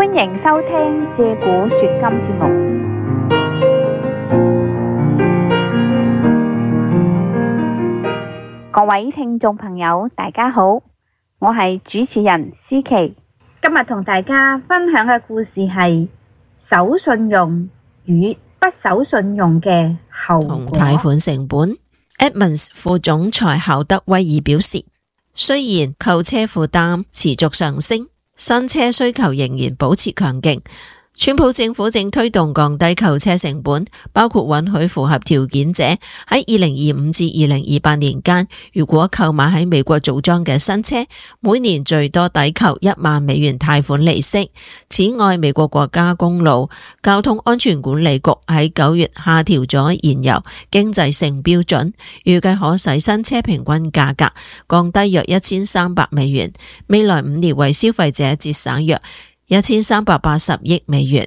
歡迎收聽借古說今節目。各位聽眾朋友，大家好，我係主持人思琪。今日同大家分享嘅故事係守信用與不守信用嘅後果。 同貸款成本。Edmunds 副總裁考德威爾表示，雖然購車負擔持續上升，新車需求仍然保持強勁。川普政府正推動降低購車成本，包括允許符合條件者喺2025至2028年間，如果購買喺美國組裝嘅新車，每年最多抵扣1萬美元貸款利息。此外，美國國家公路交通安全管理局喺9月下調咗燃油經濟性標準，預計可使新車平均價格降低約1300美元，未來5年為消費者節省約1380億美元。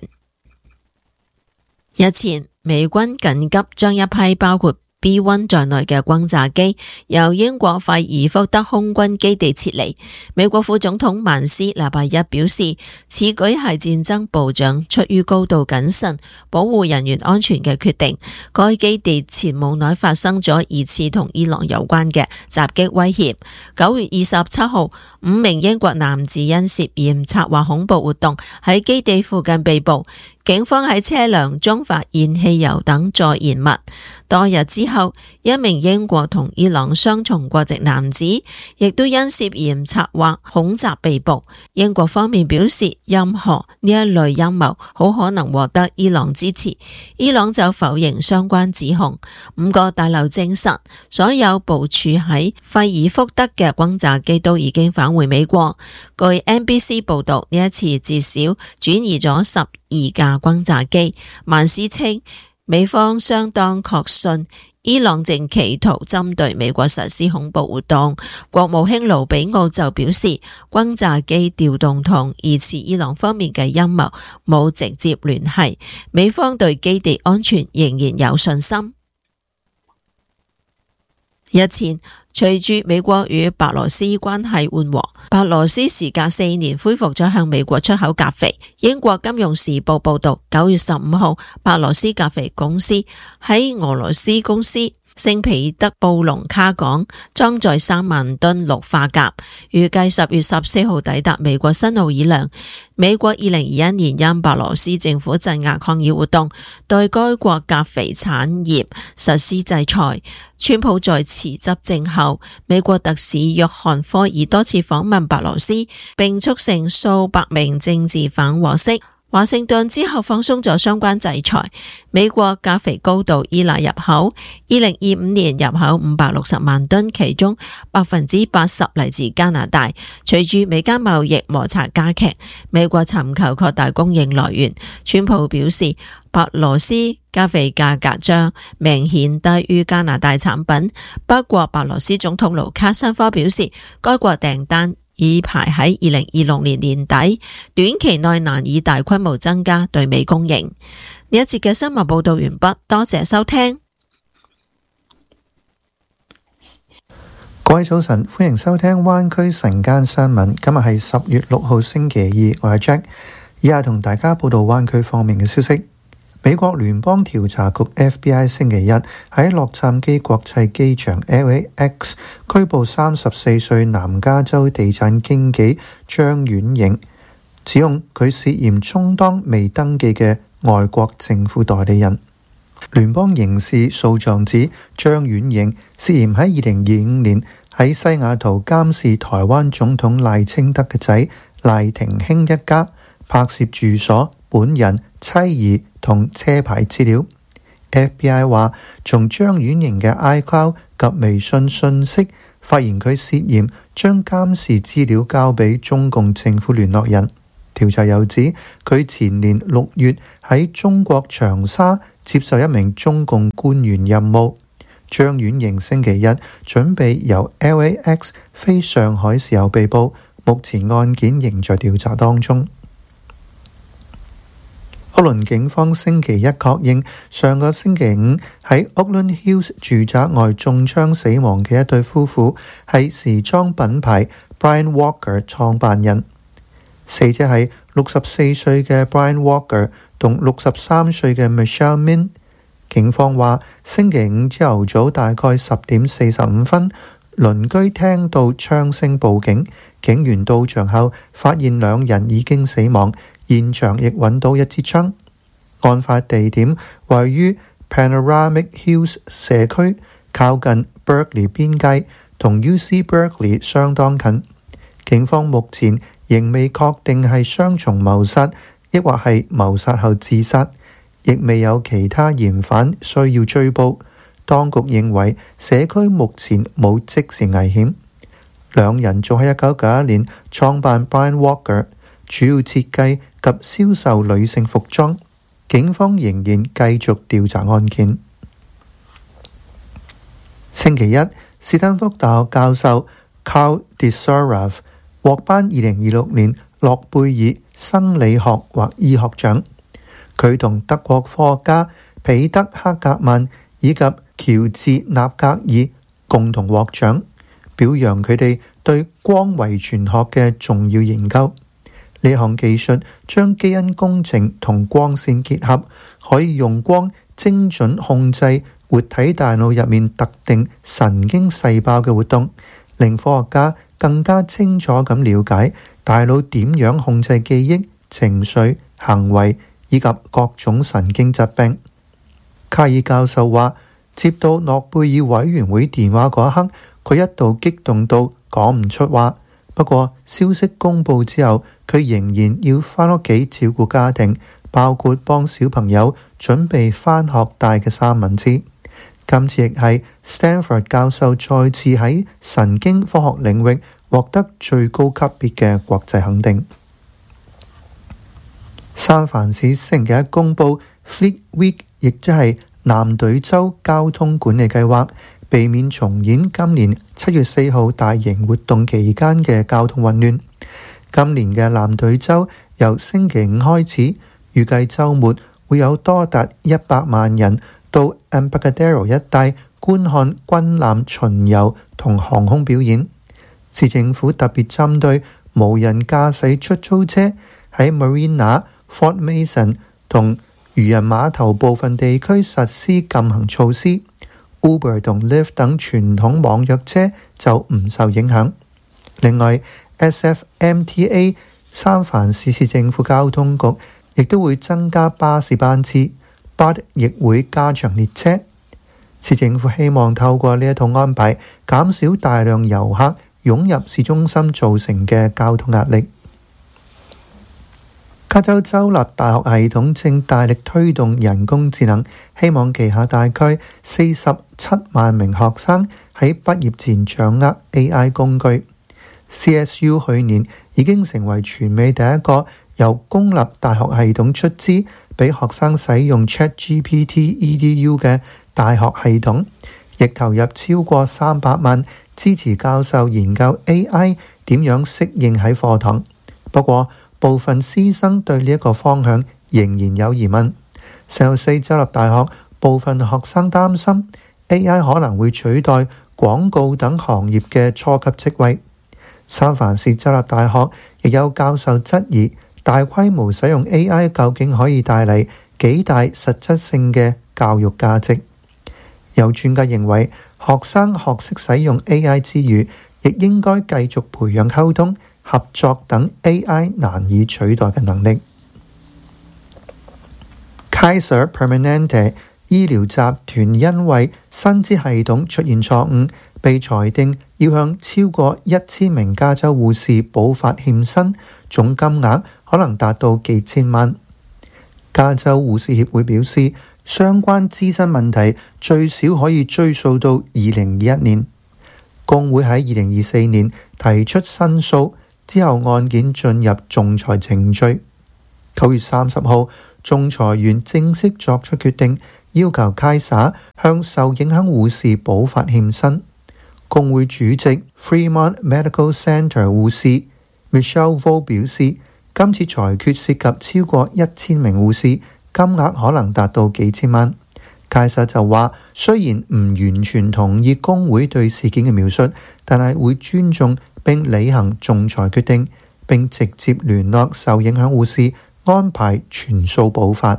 日前，美軍緊急將一批包括B-1 在內嘅轟炸機由英國費爾福德空軍基地撤離。美國副總統曼斯禮拜一表示，此舉係戰爭部長出於高度謹慎保護人員安全嘅決定。該基地前冇耐發生咗疑似同伊朗有關嘅襲擊威脅。9月27號，5名英國男子因涉嫌策劃恐怖活動喺基地附近被捕。警方喺車輛中發現汽油等助燃物。多日之後，一名英國同伊朗雙重國籍男子亦都因涉嫌策劃恐襲被捕。英國方面表示，任何呢一類陰謀好可能獲得伊朗支持，伊朗就否認相關指控。5個大樓證實，所有部署喺費爾福德嘅轟炸機都已經返回美國。據 NBC 報道，呢一次至少轉移咗12架轟炸機。曼斯稱，美方相當確信伊朗正企圖針對美國實施恐怖活動。國務卿盧比奧就表示，轟炸機調動同疑似伊朗方面嘅陰謀冇直接聯繫，美方對基地安全仍然有信心。日前，隨住美國與白羅斯關係緩和，白羅斯時隔4年恢復咗向美國出口鉀肥。英國金融時報報道，9月15號，白羅斯鉀肥公司喺俄羅斯公司聖彼得布隆卡港裝載3萬噸氯化鉀，預計10月14號抵達美國新奧爾良。美國2021年因白羅斯政府鎮壓抗議活動，對該國鉀肥產業實施制裁。川普在辭執政後，美國特使約翰科爾多次訪問白羅斯，並促成數百名政治犯獲釋。華盛頓之後放鬆咗相關制裁。美國鉀肥高度依賴入口，2025年入口560萬噸，其中80%嚟自加拿大。隨住美加貿易摩擦加劇，美國尋求擴大供應來源。川普表示，白羅斯鉀肥價格將明顯低於加拿大產品。不過，白羅斯總統盧卡申科表示，該國訂單已排喺2026年年底，短期內難以大規模增加對美供應。呢一節嘅新聞報道完畢，多謝收聽。 各位早晨，歡迎收聽灣區晨間新聞。今日係10月6號星期二，我係 Jack， 以下同大家報道灣區方面嘅消息。美國聯邦調查局 FBI 星期一喺洛杉磯國際機場 LAX 拘捕34歲南加州地產經紀張婉瑩，指控佢涉嫌充當未登記嘅外國政府代理人。聯邦刑事訴狀指張婉瑩涉嫌喺2025年喺西雅圖監視台灣總統賴清德嘅仔賴廷興一家，拍攝住所、本人、妻兒同車牌資料。 FBI 話從張婉瑩嘅 iCloud 及微信訊息發現佢涉嫌將監視資料交俾中共政府聯絡人。調查又指佢前年6月喺中國長沙接受一名中共官員任務。張婉瑩星期一準備由 LAX 飛上海時候被捕，目前案件仍在調查當中。屋崙警方星期一確認，上個星期五喺 Oakland Hills 住宅外中槍死亡嘅一對夫婦係時裝品牌 Brian Walker 創辦人。 死者係64歲嘅 Brian Walker 同63歲嘅 Michelle Min。警方話星期五朝頭早大概10點45分，鄰居聽到槍聲報警，警員到場後發現兩人已經死亡，現場亦揾到一支槍。案發地點位於 Panoramic Hills 社區，靠近 Berkeley 邊界，同 UC Berkeley 相當近。警方目前仍未確定係雙重謀殺，抑或係謀殺後自殺，亦未有其他嫌犯需要追捕。當局認為社區目前冇即時危險。兩人仲喺1991年創辦 Brian Walker， 主要設計及銷售女性服裝。警方仍然繼續調查案件。星期一，斯坦福大學教授 Carl Desorav 獲頒2026年諾貝爾生理學或醫學獎。佢同德國科學家彼得克格曼以及喬治納格爾共同獲獎，表揚佢哋對光遺傳學嘅重要研究。呢項技術將基因工程同光線結合，可以用光精準控制活體大腦入面特定神經細胞嘅活動，令科學家更加清楚咁了解大腦點樣控制記憶、情緒、行為以及各種神經疾病。卡爾教授話，接到諾貝爾委員會電話嗰一刻，佢一度激動到講唔出話。不過消息公佈之後，佢仍然要返屋企照顧家庭，包括幫小朋友準備返學帶嘅三文治。今次亦係 Stanford 教授再次喺神經科學領域獲得最高級別嘅國際肯定。三藩市星期一公佈 Fleet Week， 亦即係藍隊週交通管理計劃，避免重演今年7月4號大型活動期間嘅交通混亂。今年嘅藍隊週由星期五開始，預計週末會有多達100萬人到 Embarcadero 一帶觀看軍艦巡遊同航空表演。市政府特別針對無人駕駛出租車喺 Marina、Fort Mason 同漁人碼頭部分地區實施禁行措施。Uber 同 Lyft 等傳統網約車就唔受影響。另外 SFMTA 三藩市市政府交通局亦都會增加巴士班次， Bud 亦會加長列車。市政府希望透過呢一套安排，減少大量遊客湧入市中心造成嘅交通壓力。加州州立大學系統正大力推動人工智能，希望旗下大概47萬名學生喺畢業前掌握 AI 工具。CSU 去年已經成為全美第一個由公立大學系統出資俾學生使用 ChatGPT EDU 嘅大學系統，亦投入超過300萬支持教授研究 AI 點樣適應喺課堂。不過部分師生對呢一個方向仍然有疑問。聖荷西州立大學部分學生擔心 AI 可能會取代廣告等行業嘅初級職位。三藩市州立大學亦有教授質疑大規模使用 AI 究竟可以帶嚟幾大實質性嘅教育價值。有專家認為，學生學識使用 AI 之餘，亦應該繼續培養溝通、合作等 AI 難以取代嘅能力。Kaiser Permanente 醫療集團因為薪資系統出現錯誤，被裁定要向超過1000名加州護士補發欠薪，總金額可能達到幾千萬。加州護士協會表示，相關資薪問題最少可以追溯到2021年。工會喺2024年提出申訴，之後案件進入仲裁程序。9月30號，仲裁員正式作出決定，要求 Kaiser 向受影響護士補發欠薪。工會主席 Fremont Medical Center 護士 Michelle Vo 表示，今次裁決涉及超過1000名護士，金額可能達到幾千萬。Kaiser就話，雖然唔完全同意工會對事件嘅描述，但係會尊重並履行仲裁決定， 並直接聯絡受影響護士，安排全數補發。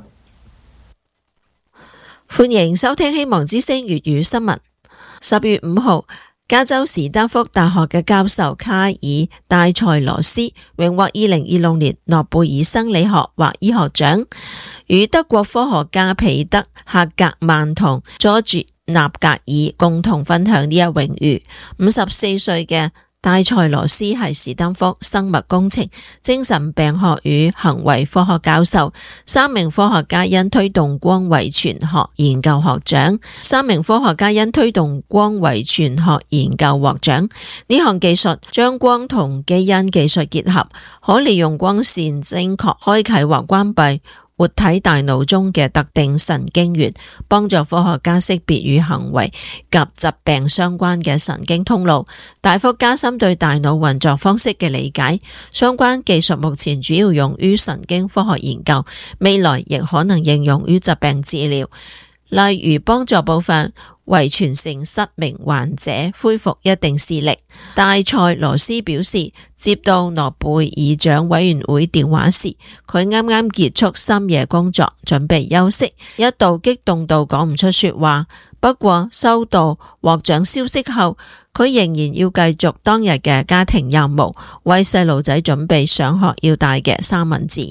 歡迎收聽希望之聲粵語新聞。10月5號，加州史丹福大學嘅教授卡爾戴塞羅斯榮獲2026年諾貝爾生理學或醫學獎，與德國科學家彼得赫格曼同佐治納格爾共同分享呢一榮譽。54歲嘅戴塞羅斯係史丹福生物工程、精神病學與行為科學教授，3名科學家因推動光遺傳學研究獲獎。3名科學家因推動光遺傳學研究獲獎。呢項技術將光同基因技術結合，可利用光線精確開啟或關閉活體大腦中嘅特定神經元，幫助科學家識別與行為及疾病相關嘅神經通路，大幅加深對大腦運作方式嘅理解。相關技術目前主要用於神經科學研究，未來亦可能應用於疾病治療，例如幫助部分遺傳性失明患者恢復一定視力。戴塞羅斯表示，接到諾貝爾獎委員會電話時，佢啱啱結束深夜工作，準備休息，一度激動到講唔出說話。不過收到獲獎消息後，佢仍然要繼續當日嘅家庭任務，為細路仔準備上學要帶嘅三文治。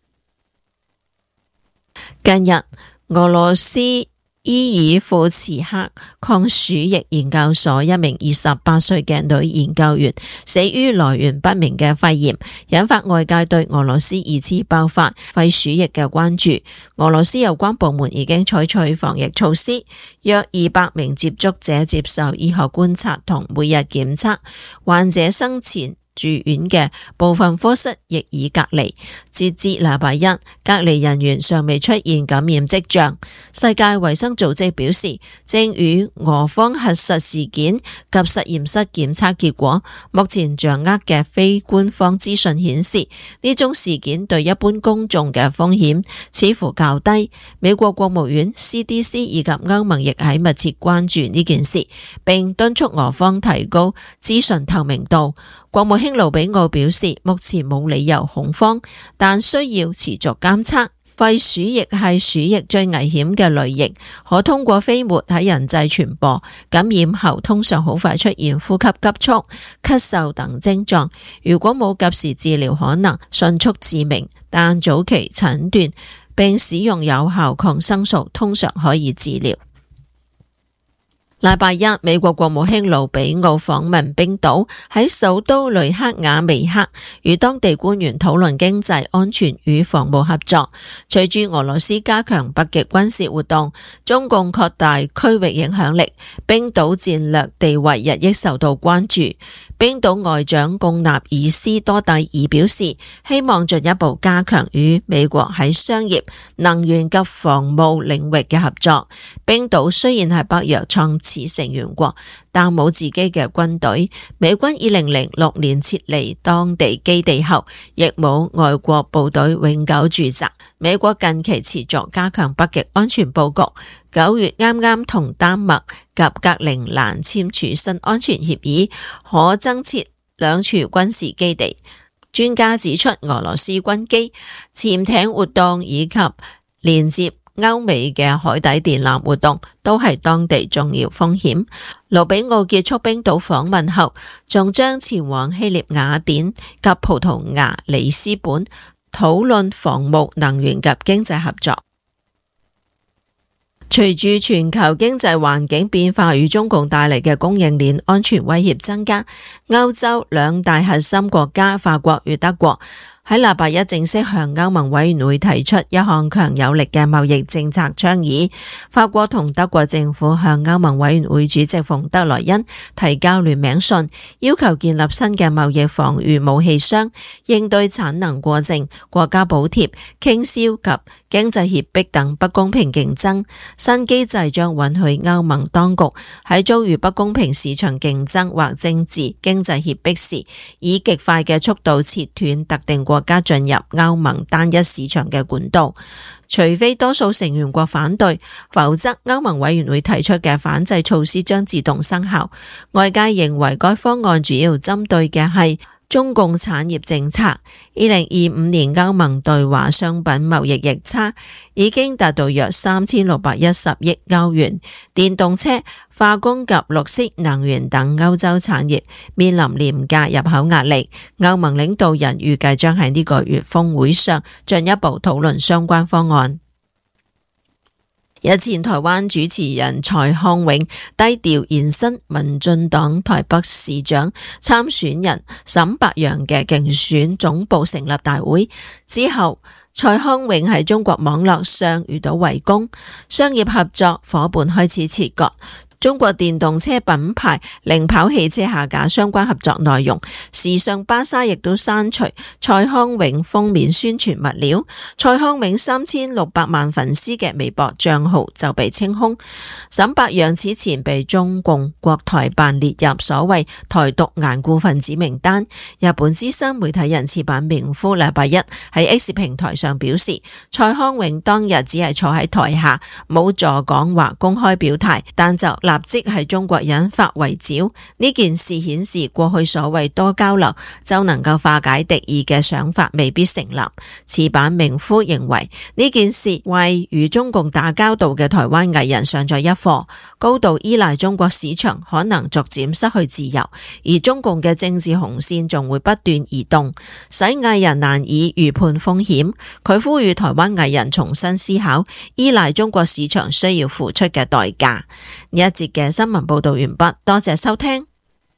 近日，俄羅斯伊爾庫茨克抗鼠疫研究所一名28歲嘅女研究員死於來源不明嘅肺炎，引發外界對俄羅斯二次爆發肺鼠疫嘅關注。俄羅斯有關部門已經採取防疫措施，約200名接觸者接受醫學觀察同每日檢測，患者生前住院嘅部分科室亦已隔離。截至禮拜一，隔離人員尚未出現感染跡象。世界衛生組織表示，正與俄方核實事件及實驗室檢測結果。目前掌握嘅非官方資訊顯示，呢宗事件對一般公眾嘅風險似乎較低。美國國務院、CDC 以及歐盟亦喺密切關注呢件事，並敦促俄方提高資訊透明度。國務卿盧比奧表示，目前冇理由恐慌，但需要持續監測。肺鼠疫係鼠疫最危險嘅類型，可通過飛沫喺人際傳播。感染後通常好快出現呼吸急促、咳嗽等症狀。如果冇及時治療，可能迅速致命，但早期診斷並使用有效抗生素通常可以治療。禮拜一，美國國務卿盧比奧訪問冰島，喺首都雷克雅未克與當地官員討論經濟、安全與防務合作。隨住俄羅斯加強北極軍事活動，中共擴大區域影響力，冰島戰略地位日益受到關注。冰島外長貢納爾斯多蒂爾表示，希望進一步加強與美國喺商業、能源及防務領域嘅合作。冰島雖然係北約創始成員國，但冇自己嘅軍隊。美軍2006年撤離當地基地後，亦冇外國部隊永久駐紮。美國近期持續加強北極安全佈局。9月啱啱同丹麥及格陵蘭簽署新安全協議，可增設2處軍事基地。專家指出，俄羅斯軍機、潛艇活動以及連接歐美嘅海底電纜活動都係當地重要風險。盧比奧結束冰島訪問後，仲將前往希臘雅典及葡萄牙里斯本，討論防務、能源及經濟合作。隨住全球經濟環境變化與中共帶嚟嘅供應鏈安全威脅增加，歐洲2大核心國家法國與德國喺禮拜一正式向歐盟委員會提出一項強有力嘅貿易政策倡議。法國同德國政府向歐盟委員會主席馮德萊恩提交聯名信，要求建立新嘅貿易防禦武器箱，應對產能過剩、國家補貼、傾銷及經濟脅迫等不公平競爭。新機制將允許歐盟當局喺遭遇不公平市場競爭或政治經濟脅迫時，以極快嘅速度切斷特定國家進入歐盟單一市場嘅管道，除非多數成員國反對，否則歐盟委員會提出嘅反制措施將自動生效。外界認為該方案主要針對嘅係中共產業政策。2025年歐盟對華商品貿易逆差已經達到約3610億歐元，電動車、化工及綠色能源等歐洲產業面臨廉價入口壓力。歐盟領導人預計將喺呢個月峰會上進一步討論相關方案。日前台灣主持人蔡康永低調現身民進黨台北市長參選人沈伯洋嘅競選總部成立大會之後，蔡康永喺中國網絡上遇到圍攻，商業合作夥伴開始切割。中國電動車品牌零跑汽車下架相關合作內容，時尚芭莎亦都刪除蔡康永封面宣傳物料。蔡康永3600萬粉絲嘅微博賬號就被清空。沈伯洋此前被中共國台辦列入所謂台獨頑固分子名單。日本資深媒體人矢板明夫禮拜一喺 X 平台上表示，蔡康永當日只係坐喺台下，冇助講或公開表態，但就立即係中國引發圍剿。呢件事顯示過去所謂多交流就能夠化解敵意嘅想法未必成立。矢板明夫認為呢件事為與中共打交道嘅台灣藝人上咗一課，高度依賴中國市場可能逐漸失去自由，而中共嘅政治紅線仲會不斷移動，使藝人難以預判風險。佢呼籲台灣藝人重新思考依賴中國市場需要付出嘅代價。呢一節嘅新聞報道完畢，多謝收聽。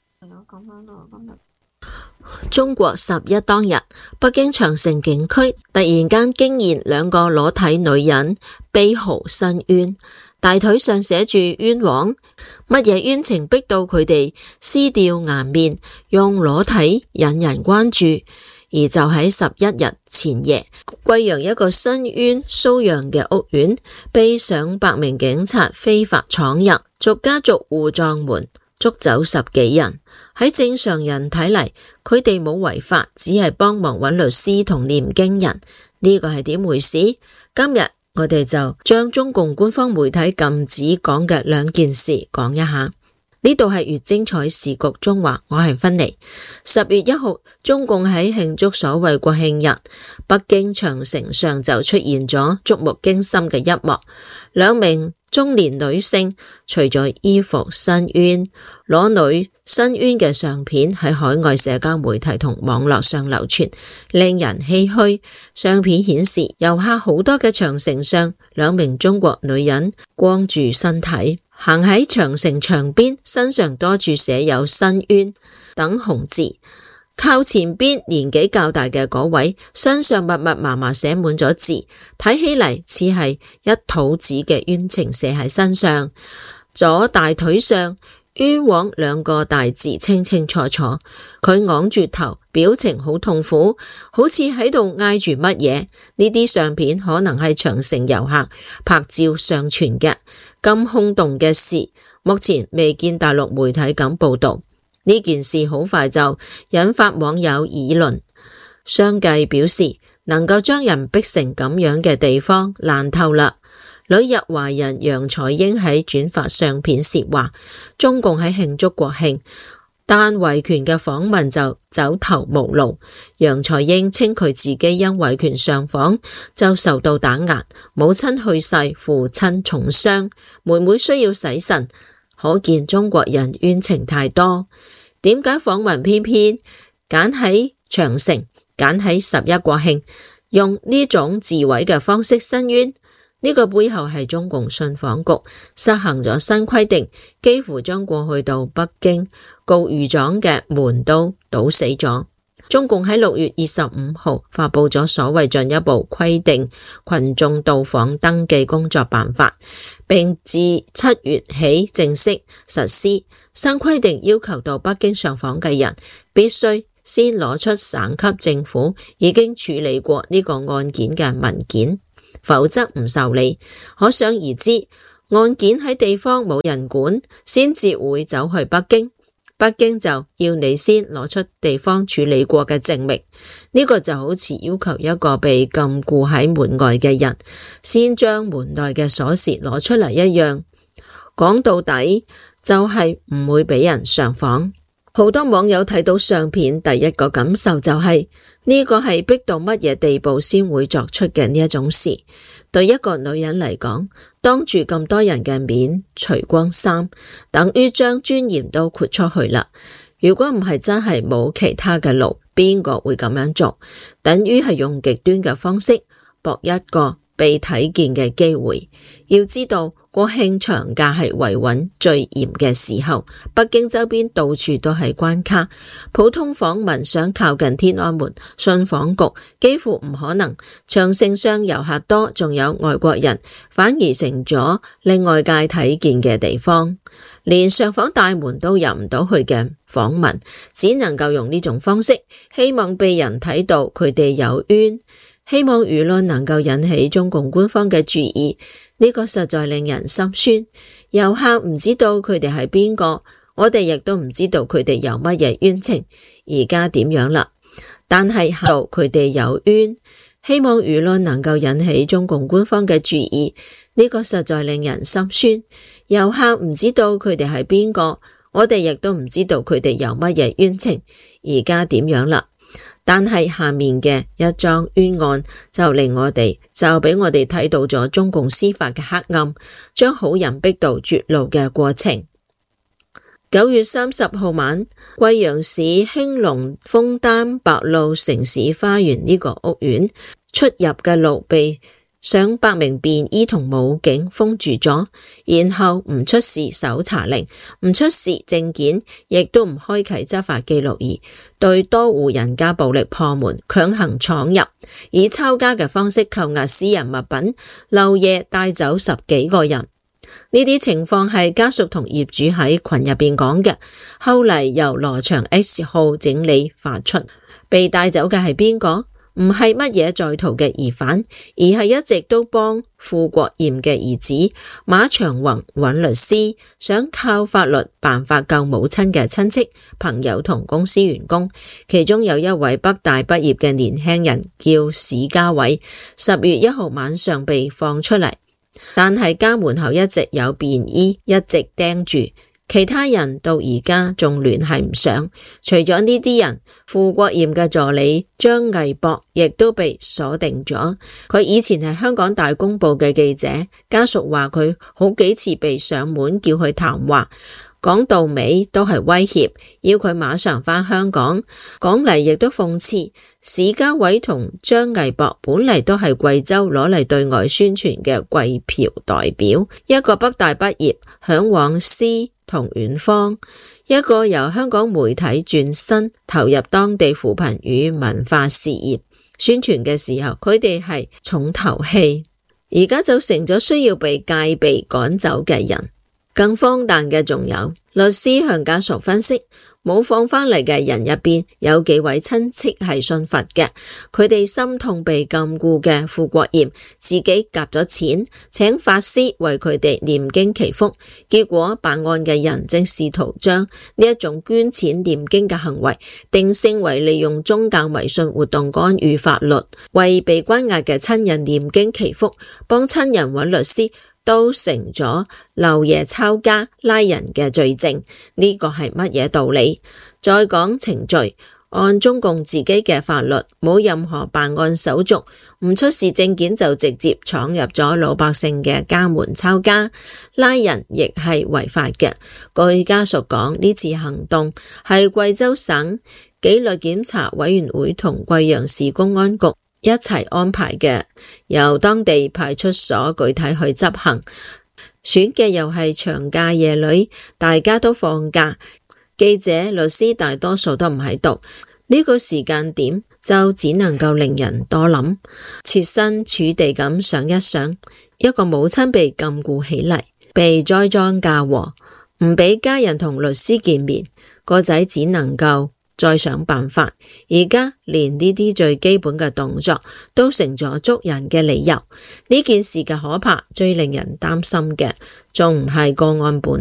中國11當日，北京長城景區突然間驚現兩個裸體女人，悲嚎申冤，大腿上寫住冤枉，乜嘢冤情逼到佢哋撕掉顏面，用裸體引人關注。而就喺11日前夜，貴陽一個申冤搔癢嘅屋苑，被上百名警察非法闖入，逐家逐戶撞門，捉走10幾人。喺正常人睇嚟，佢哋冇違法，只係幫忙揾律師同念經人。呢個係點回事？今日我哋就將中共官方媒體禁止講嘅兩件事講一下。呢度係越精彩時局中華，我係芬妮。10月1號，中共喺慶祝所謂國慶日，北京長城上就出現咗觸目驚心嘅一幕。兩名中年女性除咗衣服申冤，裸女申冤嘅相片喺海外社交媒體同網絡上流傳，令人唏噓。相片顯示遊客好多嘅長城上，兩名中國女人光住身體行喺長城牆邊，身上多處寫有申冤等紅字。靠前邊年紀較大嘅嗰位身上密密麻麻寫滿咗字，睇起嚟似係一肚子嘅冤情寫喺身上。左大腿上冤枉兩個大字清清楚楚，佢昂住頭，表情好痛苦，好似喺度嗌住乜嘢。呢啲相片可能係長城遊客拍照上傳嘅。咁轟動嘅事，目前未見大陸媒體咁報道。呢件事好快就引發網友議論，相繼表示能夠將人逼成咁樣嘅地方爛透啦。旅日華人楊彩英喺轉發相片時話，中共喺慶祝國慶，但維權嘅訪問就走投無路。楊彩英稱佢自己因維權上訪就受到打壓，母親去世，父親重傷，妹妹需要洗腎，可見中國人冤情太多。點解訪問偏偏揀喺長城，揀喺11國慶，用呢種自毀嘅方式申冤？呢個背後係中共信訪局實行咗新規定，幾乎將過去到北京告御狀嘅門都堵死咗。中共喺6月25號發佈咗所謂進一步規定群眾到訪登記工作辦法，並自7月起正式實施。新規定要求到北京上訪嘅人必須先攞出省級政府已經處理過呢個案件嘅文件，否則唔受理。可想而知，案件喺地方冇人管，先至會走去北京。北京就要你先攞出地方處理過嘅證明，呢個就好似要求一個被禁錮喺門外嘅人先將門內嘅鎖匙攞出嚟一樣。講到底就係唔會俾人上訪。 好多網友睇到相片，第一個感受就係呢個係逼到乜嘢地步先會作出嘅呢一種事。對一個女人嚟講，當住咁多人嘅面除光衫，等於將尊嚴都豁出去啦。如果唔係真係冇其他嘅路，邊個會咁樣做？等於係用極端嘅方式搏一個被睇見嘅機會。要知道國慶長假係維穩最嚴嘅時候，北京周邊到處都係關卡，普通訪民想靠近天安門、信訪局幾乎唔可能。長城上遊客多，仲有外國人，反而成咗令外界睇見嘅地方。連上訪大門都入唔到去嘅訪民，只能夠用呢種方式，希望被人睇到佢哋有冤，希望輿論能夠引起中共官方嘅注意。呢個實在令人心酸。遊客唔知道佢哋係邊個，我哋亦都唔知道佢哋有乜嘢冤情，而家點樣啦？但係後佢哋有冤，希望輿論能夠引起中共官方嘅注意。呢個實在令人心酸。遊客唔知道佢哋係邊個，我哋亦都唔知道佢哋有乜嘢冤情，而家點樣啦？但係下面嘅一樁冤案就俾我哋睇到咗中共司法嘅黑暗，將好人逼到絕路嘅過程。9月30號晚，貴陽市興隆楓丹白路城市花園呢個屋苑出入嘅路被上百名便衣同武警封住咗，然後唔出示搜查令，唔出示證件，亦都唔開啟執法記錄儀，對多戶人家暴力破門，強行闖入，以抄家嘅方式扣押私人物品，漏夜帶走10幾個人。呢啲情況係家屬同業主喺群入邊講嘅，後嚟由羅翔 X 號整理發出。被帶走嘅係邊個？唔係乜嘢在逃嘅疑犯，而係一直都幫傅國艷嘅兒子馬長宏揾律師，想靠法律辦法救母親嘅親戚、朋友同公司員工。其中有一位北大畢業嘅年輕人叫史家偉，10月1號晚上被放出嚟，但係家門口一直有便衣一直盯住。其他人到而家仲聯繫唔上，除咗呢啲人，傅國艷嘅助理張毅博亦都被鎖定咗。佢以前係香港大公報嘅記者，家屬話佢好幾次被上門叫去談話，講到尾都係威脅，要佢馬上返香港。講嚟亦都諷刺，史家偉同張毅博本嚟都係貴州攞嚟對外宣傳嘅貴僑代表，一個北大畢業，嚮往詩同遠方，一個由香港媒體轉身投入當地扶貧與文化事業宣傳嘅時候，佢哋係重頭戲，而家就成咗需要被戒備趕走嘅人。更荒誕嘅仲有，律師向家屬分析，冇放返嚟嘅人入邊有幾位親戚係信佛嘅，佢哋心痛被禁錮嘅傅國艷自己夾咗錢請法師為佢哋念經祈福，結果辦案嘅人正試圖將呢一種捐錢念經嘅行為定性為利用宗教迷信活動干預法律，為被關押嘅親人念經祈福，幫親人揾律師，都成咗漏夜抄家拉人嘅罪證。呢個係乜嘢道理？再講程序，按中共自己嘅法律，冇任何辦案手續，唔出示證件就直接闖入咗老百姓嘅家門抄家拉人，亦係違法嘅。據家屬講，呢次行動係貴州省紀律檢查委員會同貴陽市公安局一齊安排嘅，由當地派出所具體去執行，選嘅又係長假夜裏，大家都放假，記者、律師大多數都唔喺度，呢個時間點就只能夠令人多諗，設身處地咁想一想，一個母親被禁錮起嚟，被栽贓嫁禍，唔俾家人同律師見面，個仔只能夠再想辦法，而家連呢啲最基本嘅動作都成咗捉人嘅理由。呢件事嘅可怕，最令人擔心嘅仲唔係個案本